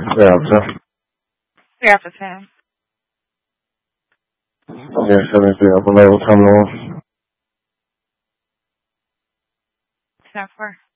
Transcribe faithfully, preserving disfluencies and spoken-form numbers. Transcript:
After. After ten. Yeah, seventy-three upper level coming on. ten four.